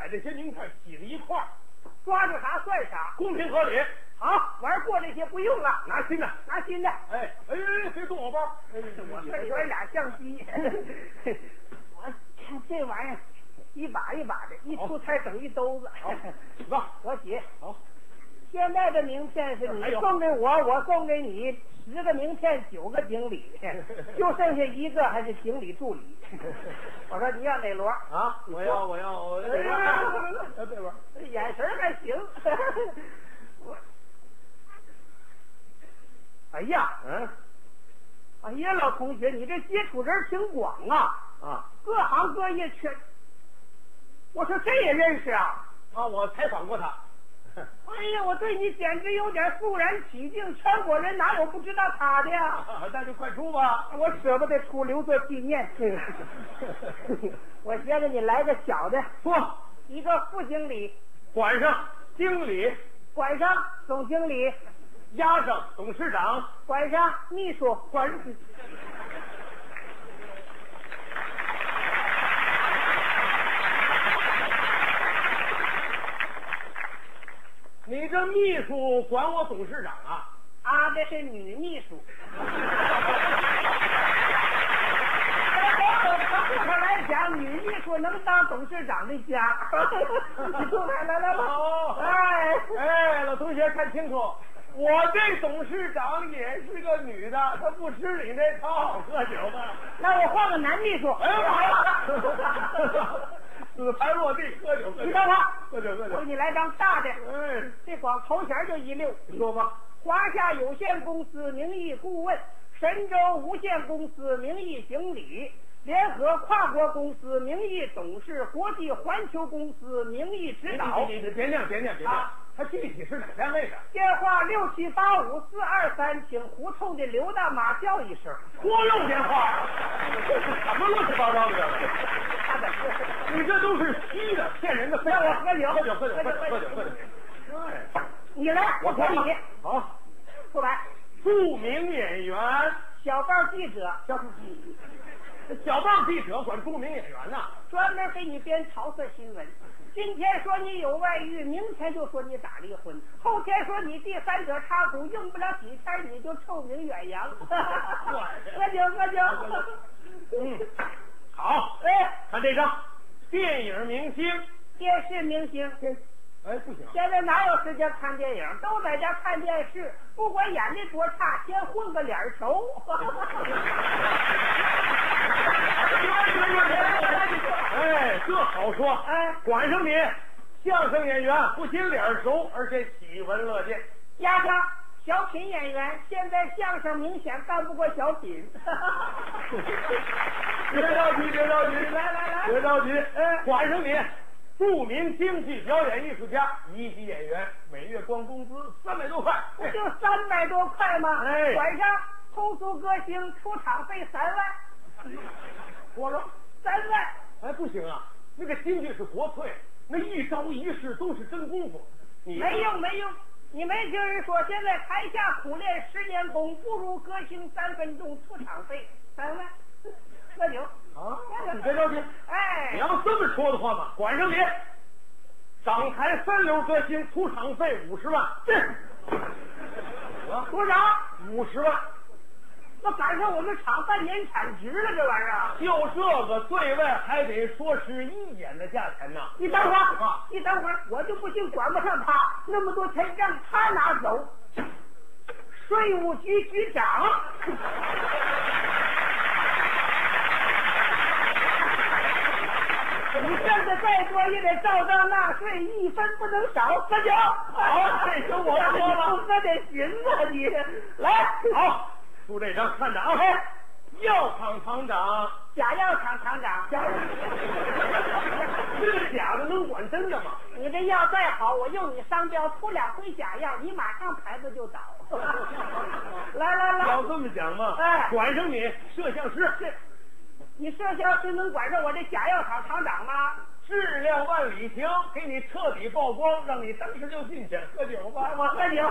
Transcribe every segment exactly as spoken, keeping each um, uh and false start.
这些名片挤在一块儿， 抓住啥算啥， 公平合理。 好，玩过这些不用了， 拿新的， 拿新的。 哎哎哎，别动我包！哎， 我这里边俩相机，我看这玩意儿一把一把的，一出差整一兜子。 好，走， 我写。 好， 现在的名片是你送给我，我送给你，十个名片九个经理，就剩下一个还是经理助理。我说你要哪摞啊？我要我要我这摞，这摞， 眼神还行。我，哎呀， 嗯， 哎呀，老同学，你这接触人挺广啊啊， 各行各业全。我说这也认识啊？ 啊，我采访过他。 哎呀，我对你简直有点肃然起敬，全国人哪有不知道他的呀？ 那就快出吧， 我舍不得出，留作纪念。我先给你来个小的， 说一个副经理， 管上经理， 管上总经理， 压上董事长， 管上秘书， 管。你这秘书管我董事长啊？ 啊，这是女秘书。从这来讲，女秘书能当董事长的家。你出来，来来来， 哎哎，老同学看清楚，我这董事长也是个女的，她不吃你这套，喝酒吧。 那我换个男秘书。 哎呀妈呀！死牌落地，喝酒， 你看看， 喝酒，喝酒。 我给你来张大的， 哎， 这光头衔就一溜。 你说吧。 华夏有限公司名义顾问，神州无限公司名义经理，联合跨国公司名义董事，国际环球公司名义指导。 你你别念，别念，别念。他具体是哪单位的？ 电话六七八五四二三，请胡同的刘大妈叫一声。 拨漏电话，什么乱七八糟的？你这都是虚的，骗人的。 让我喝酒， 喝酒，喝酒，喝酒，喝酒，喝酒。 哎，你来，我陪你。 好， 出来。 著名演员， 小报记者， 小小报记者管著名演员呢， 专门给你编桃色新闻。今天说你有外遇，明天就说你打离婚，后天说你第三者插足，用不了几天你就臭名远扬。喝酒，喝酒。 嗯，好。 哎， 看这张，电影明星， 电视明星。 哎，不行， 现在哪有时间看电影？都在家看电视，不管演的多差，先混个脸熟。 哎，这好说。 哎， 管上你，相声演员不仅脸熟，而且喜闻乐见。 压上小品演员，现在相声明显干不过小品。 别着急，别着急， 来来来， 别着急。哎，管上你，著名京剧表演艺术家，一级演员，每月光工资三百多块。 不就三百多块吗？ 哎， 管上通俗歌星，出场费三万。 我说三万。 哎，不行啊，那个京剧是国粹，那一招一式都是真功夫。你没用没用，你没听人说现在台下苦练十年功，不如歌星三分钟，出场费三万。喝酒啊，你别着急。 哎， 你要这么说的话嘛，管上你，上台三流歌星出场费五十万。啊， 多少？ 五十万。 那赶上我们厂半年产值了，这玩意儿。 就这个对外还得说是一演的价钱呢。 你等会儿，你等会儿，我就不信管不上他，那么多钱让他拿走。税务局局长。你挣的再多也得照章纳税，一分不能少。喝酒， 好，这是我说了， 不喝点行啊你。来， 好，出这张看着啊。药厂厂长， 假药厂厂长， 假药，这个假的能管真的吗？ 你这药再好，我用你商标出两回假药，你马上牌子就倒。来来来， 要这么讲嘛， 哎， 管上你摄像师。 是。你摄像师能管上我这假药厂厂长吗？ 质量万里行，给你彻底曝光，让你当时就进去喝酒吧。 我喝酒。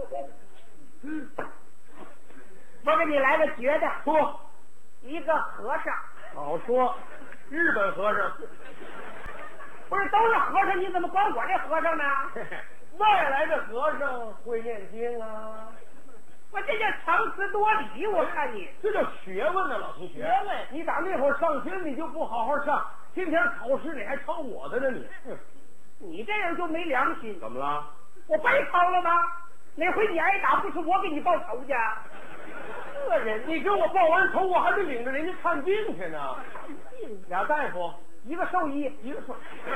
我给你来个绝的， 说一个和尚。 好说，日本和尚。 不是都是和尚，你怎么管我这和尚呢？ 外来的和尚会念经啊， 我这叫强词夺理，我看你这叫学问呢，老同学。 学问， 你打那会儿上学你就不好好上，今天考试你还抄我的呢你。 你这人就没良心。 怎么了？ 我白抄了吗？哪回你挨打不是我给你报仇去？这人， 你给我报完仇，我还得领着人家看病去呢。 病俩大夫， 一个兽医， 一个兽。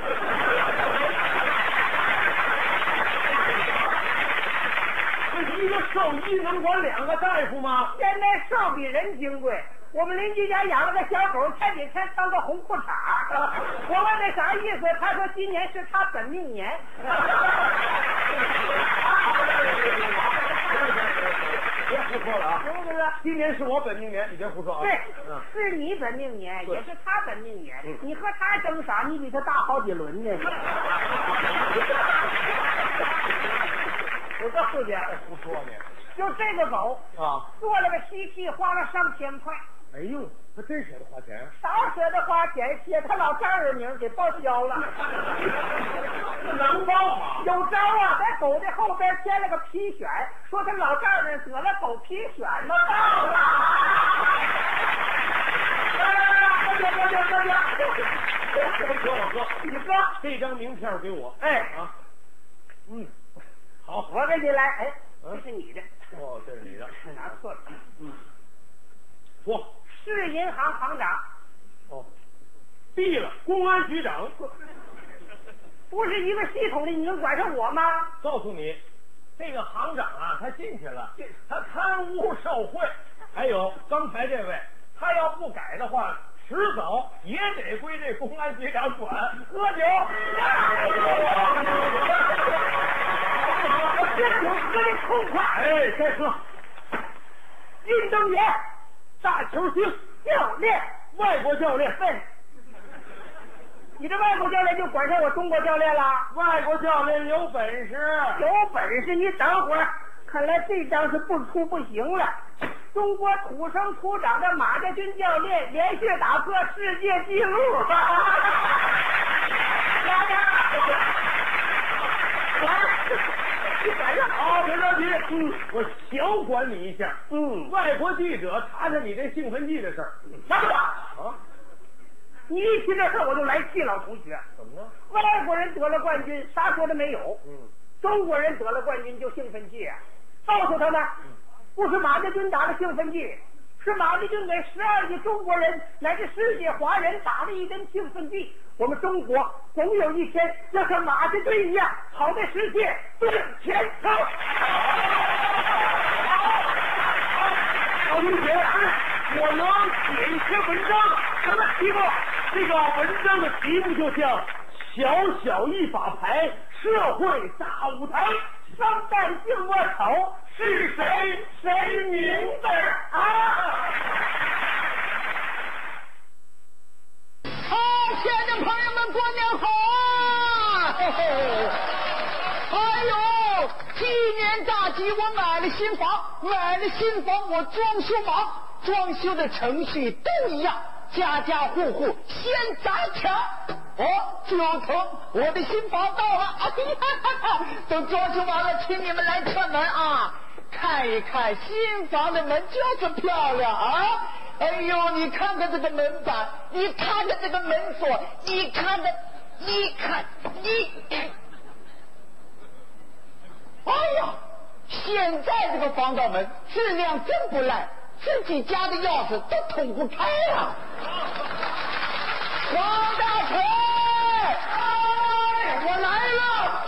一个兽医能管两个大夫吗？ 现在兽比人金贵。我们邻居家养了个小狗，前几天穿个红裤衩。我问他啥意思，他说今年是他本命年。 别胡说了啊！ 是不是？ 今年是我本命年，你别胡说啊！ 对， 嗯、 是你本命年，也是他本命年。 嗯、 你和他争啥？你比他大好几轮呢。我告诉你， 胡说呢。 就这个狗啊， 做了个机器，花了上千块。 哎呦，他真舍得花钱？ 少舍得花钱，写他老丈人名给报销了。 这能报吗？ 有招啊，在狗的后边添了个批选，说他老丈人得了狗批选了，到了。来来来，快点快点快点！ 我哥我哥， 你哥这张名片给我。 哎啊，嗯，好， 我给你来。哎，这是你的。 哦，这是你的， 拿错了。 嗯，说。 市银行行长。 哦，毙了，公安局长。 不是一个系统的，你能管上我吗？ 告诉你，这个行长啊，他进去了，他贪污受贿，还有刚才这位，他要不改的话，迟早也得归这公安局长管。喝酒， 这酒喝的痛快。 哎，该喝。 运动员。 大球星， 教练， 外国教练。 对，你这外国教练就管上我中国教练了。 外国教练有本事， 有本事你等会儿。看来这张是不出不行了。中国土生土长的马家军教练连续打破世界纪录。来呀！你管上好，别着急，嗯，我小管你一下。 嗯， 外国记者查查你这兴奋剂的事儿。 查吧。 啊， 你一提这事我就来气，老同学。 怎么了？ 外国人得了冠军，啥说的没有。 嗯， 中国人得了冠军就兴奋剂啊！告诉他们，不是马家军打的兴奋剂，是马家军给十二亿中国人乃至世界华人打了一针兴奋剂。我们中国总有一天要像马家军一样，跑在世界最前头。 老同学，我能写一篇文章，什么题目？这个文章的题目就叫“小小一把牌，社会大舞台”。 生旦净末丑， 是谁谁明白啊！ 好，亲爱的朋友们，过年好啊！哎呦，今年大吉，我买了新房，买了新房，我装修忙，装修的程序都一样，家家户户先砸墙。哦，九头，我的新房到了！哎呀，都装修完了，请你们来串门啊！看一看新房的门就是漂亮啊！哎呦，你看看这个门板，你看看这个门锁，你看看，你看，你，哎呀，现在这个防盗门质量真不赖，自己家的钥匙都捅不开了。王大锤，哎，我来了！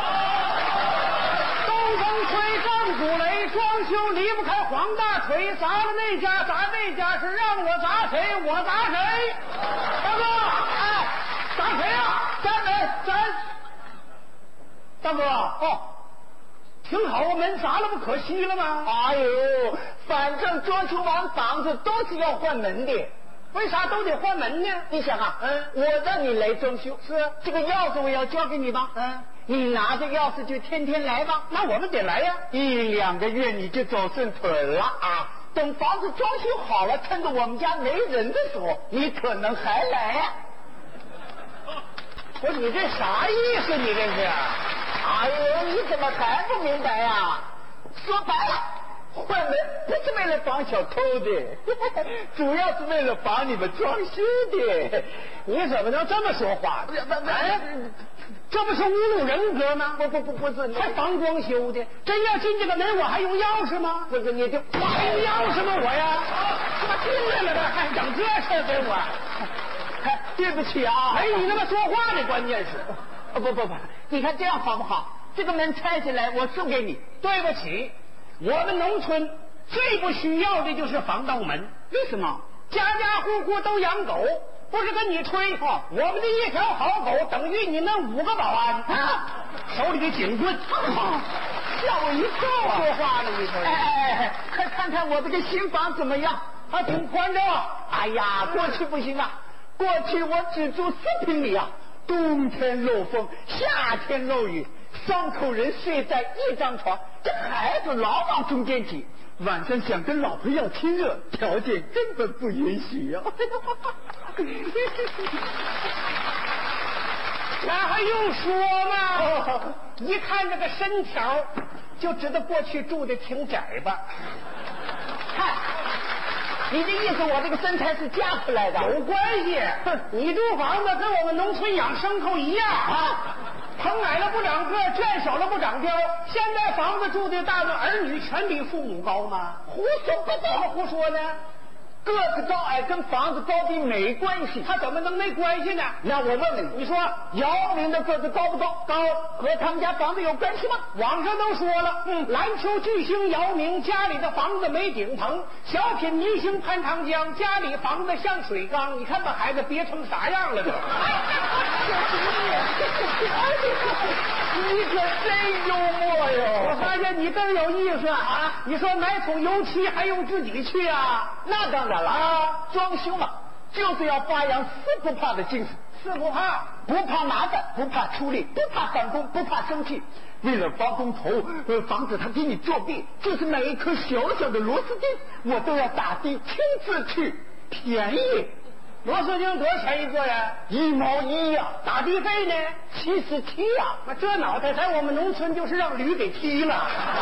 东风吹，张主雷，装修离不开黄大锤，砸了那家，砸那家，是让我砸谁，我砸谁。大哥，哎，砸谁啊？咱们，咱，大哥，哦，挺好，我门砸了不可惜了吗？哎呦，反正装修完房子都是要换门的。为啥都得换门呢？你想啊，嗯，我让你来装修，是这个钥匙我要交给你吧？嗯，你拿着钥匙就天天来吧。那我们得来呀，一两个月你就走顺腿了啊。等房子装修好了，趁着我们家没人的时候，你可能还来呀。 我你这啥意思？你这是？ 哎呦，你怎么还不明白呀、啊？说白了，换门不是为了防小偷的，主要是为了防你们装修的。 你怎么能这么说话呢？哎，这不是侮辱人格吗？ 不不不不是， 还防装修的，真要进这个门，我还用钥匙吗？ 不是，你就我还用钥匙吗？我呀，他妈进来了这还整这事给我？ 哎，对不起啊， 没你那么说话的，关键是， 不不不，你看这样好不好？这个门拆下来，我送给你。 对不起，我们农村最不需要的就是防盗门。 为什么？ 家家户户都养狗，不是跟你吹哈，我们的一条好狗等于你们五个保安啊，手里的警棍， 啊、吓我一跳啊！ 说话了你说， 哎哎哎，快看看我这个新房怎么样？ 还挺宽敞。 哎呀，过去不行啊，过去我只住四平米啊，冬天漏风，夏天漏雨，三口人睡在一张床，这孩子老往中间挤。晚上想跟老婆要亲热，条件根本不允许呀、啊。 那还用说吗？哦、一看这个身条，就知道过去住的挺窄吧。 看，你的意思我这个身材是嫁出来的？ 有关系。你住房子跟我们农村养牲口一样啊。棚矮了不长个，圈小了不长膘。现在房子住的大的儿女全比父母高吗？ 胡说八道！ 怎么胡说呢？ 个子高矮跟房子高低没关系， 他怎么能没关系呢？ 那我问问你， 你说姚明的个子高不高？ 高， 和他们家房子有关系吗？ 网上都说了，嗯，篮球巨星姚明家里的房子没顶棚，小品明星潘长江家里房子像水缸，你看把孩子憋成啥样了都。 你可真幽默哟！ 我发现你更有意思啊！你说买桶油漆还用自己去啊？ 那当然了啊！装修嘛，就是要发扬四不怕的精神。 四不怕， 不怕麻烦，不怕出力，不怕返工，不怕生气。为了包工头，呃，防止他给你作弊，就是买一颗小小的螺丝钉，我都要打的亲自去，便宜。 螺丝钉多少钱一个呀？ 一毛一呀、啊。 打地费呢？ 七十七呀。 那这脑袋在我们农村就是让驴给踢了。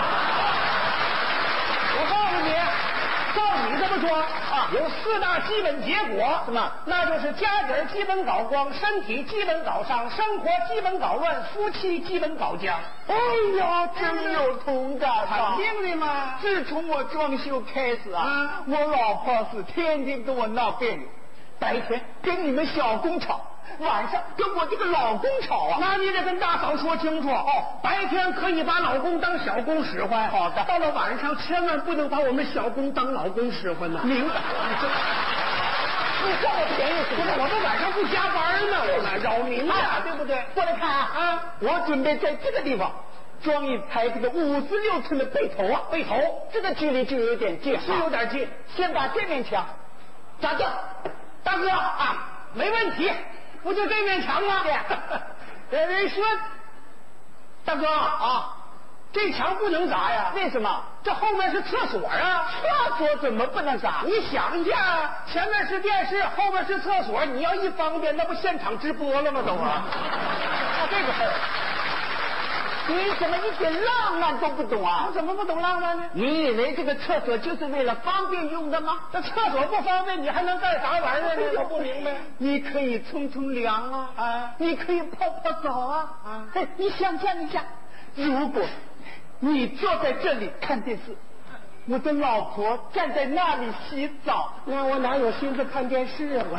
我告诉你，照你这么说啊，有四大基本结果， 什么？ 那就是家底儿基本搞光，身体基本搞伤，生活基本搞乱，夫妻基本搞僵。 哎呀，真有同感啊！ 肯定的嘛。 自从我装修开始啊，啊我老婆是天天跟我闹别扭。白天跟你们小工吵，晚上跟我这个老公吵啊！ 那你得跟大嫂说清楚哦。白天可以把老公当小公使唤， 好的。 到了晚上千万不能把我们小公当老公使唤呢。 明白？你占我便宜是不是？ 我们晚上不加班呢，我们扰民呀，对不对？ 过来看啊！啊，我准备在这个地方装一排这个五十六寸的背头啊， 背头这个距离就有点近， 是有点近。 先把这面墙砸掉。 大哥啊，没问题，不就这面墙吗？对，人说，大哥啊，这墙不能砸呀。 为什么？ 这后面是厕所啊。 厕所怎么不能砸？ 你想一下，前面是电视，后面是厕所，你要一方便，那不现场直播了吗？都啊，这个事儿。 你怎么一点浪漫都不懂啊？ 我怎么不懂浪漫呢？ 你以为这个厕所就是为了方便用的吗？ 这厕所不方便，你还能干啥玩意儿呢？我不明白。 你可以冲冲凉啊，啊，你可以泡泡澡啊，啊，哎，你想象一下，如果你坐在这里看电视，我的老婆站在那里洗澡， 那我哪有心思看电视啊？我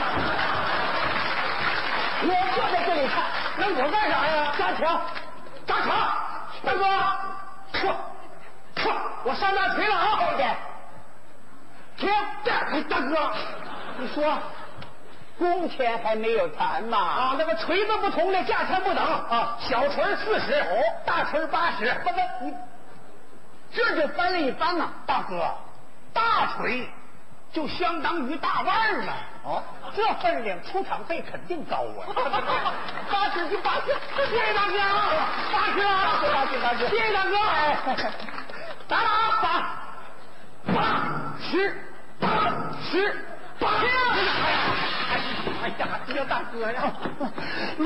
我坐在这里看， 那我干啥呀？ 砸墙。 砸墙，大哥，撤，撤，我上大锤了啊！ 对对， 停！哎，大哥，你说， 工钱还没有谈嘛？ 啊，那个锤子不同的价钱不等啊，小锤四十，哦，大锤八十。 不不，你这就翻了一番呐， 大哥，大锤就相当于大腕儿嘛。 哦， 这分量出场费肯定高啊！ 八十就八十， 谢谢大哥，八十啊， 八十八十， 谢谢大哥。哎，来了啊，八八十八十八十！哎呀，哎呀，这大哥呀！